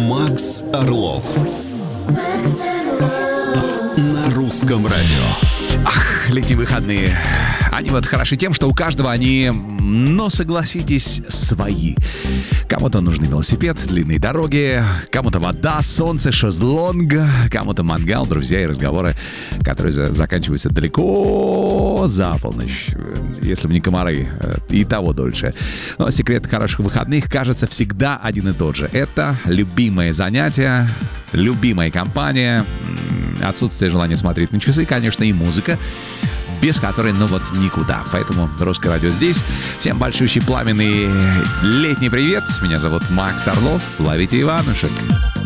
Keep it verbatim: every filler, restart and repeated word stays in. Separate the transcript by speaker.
Speaker 1: Макс Орлов. На русском радио.
Speaker 2: Ах, летние выходные. Они вот хороши тем, что у каждого они, но согласитесь, свои. Кому-то нужны велосипед, длинные дороги, кому-то вода, солнце, шезлонг, кому-то мангал, друзья и разговоры, которые за- заканчиваются далеко за полночь. Если бы не комары, и того дольше. Но секрет хороших выходных, кажется, всегда один и тот же. Это любимое занятие, любимая компания, отсутствие желания смотреть на часы, конечно, и музыка, без которой, ну вот, никуда. Поэтому Русское радио здесь. Всем большущий пламенный летний привет. Меня зовут Макс Орлов. Ловите Иванушек.